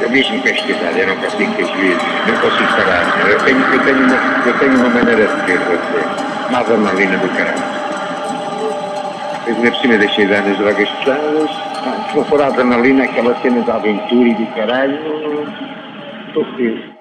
Eu mesmo com esta idade, eu não consigo ter juízo, não consigo parar. Eu tenho uma maneira de ter, vou dizer, uma adrenalina do caralho. Eu ainda por cima deixei de dar nas drogas pesadas, se não for a adrenalina, aquela cena da aventura e do caralho, estou feliz.